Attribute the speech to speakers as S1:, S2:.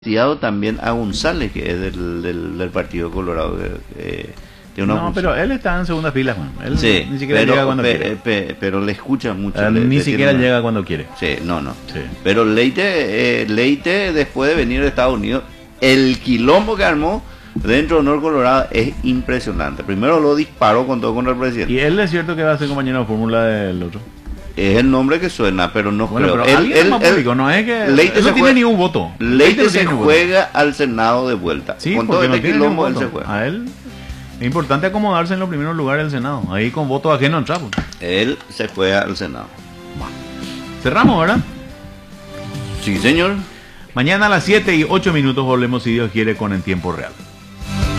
S1: también a González, que es del Partido Colorado. Tiene una
S2: No, pero él está en segunda fila, Juan. Él
S1: sí,
S2: ni siquiera llega cuando quiere.
S1: pero le escucha mucho.
S2: Ni siquiera llega cuando quiere.
S1: Sí, no.
S2: Sí.
S1: Pero Leite, después de venir de Estados Unidos, el quilombo que armó dentro de Honor Colorado es impresionante. Primero lo disparó con todo contra el presidente.
S2: Y él es cierto que va a ser compañero de fórmula del otro.
S1: Es el nombre que suena, pero no
S2: Bueno,
S1: creo.
S2: pero alguien más público, no es que
S1: Leite
S2: él no
S1: se
S2: tiene
S1: juega,
S2: ni un voto.
S1: Leite se
S2: tiene
S1: juega al Senado de vuelta.
S2: Sí,
S1: con todo
S2: porque no
S1: este
S2: tiene ni un
S1: quilombo él
S2: voto.
S1: se juega.
S2: A él es importante acomodarse en los primeros lugares del Senado. Ahí con votos ajenos entramos.
S1: Él se juega al Senado.
S2: Cerramos, ¿verdad?
S1: Sí, señor.
S2: Mañana a las 7:08 volvemos, si Dios quiere, con En Tiempo Real.